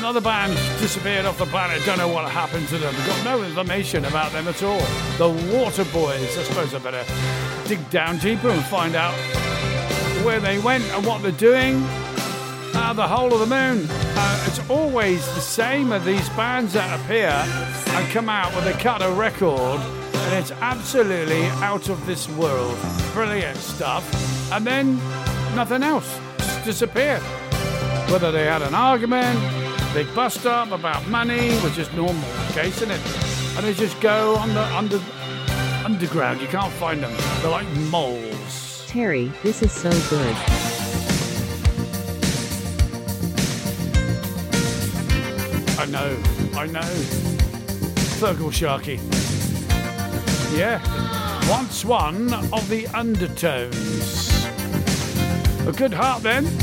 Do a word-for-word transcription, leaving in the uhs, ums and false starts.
Another band disappeared off the planet. Don't know what happened to them. Got no information about them at all. The Water Boys. I suppose I better dig down deeper and find out where they went and what they're doing. Uh, the Whole of the Moon. Uh, it's always the same of these bands that appear and come out with a cut of record, and it's absolutely out of this world. Brilliant stuff. And then nothing else. Just disappear. Whether they had an argument, big bust up about money, which is normal case, isn't it? And they just go on the under underground. You can't find them. They're like moles. Terry, this is so good. I know, I know. Fergal Sharkey. Yeah. Once one of the Undertones. A good heart then.